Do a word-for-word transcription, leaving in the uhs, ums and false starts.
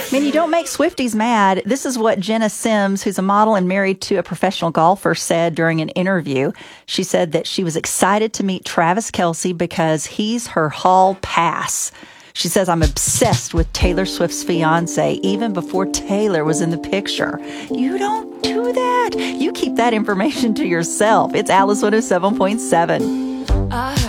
Man, you don't make Swifties mad. This is what Jenna Sims, who's a model and married to a professional golfer, said during an interview. She said that she was excited to meet Travis Kelce because he's her hall pass. She says, I'm obsessed with Taylor Swift's fiance, even before Taylor was in the picture. You don't do that. You keep that information to yourself. It's Alice one oh seven point seven.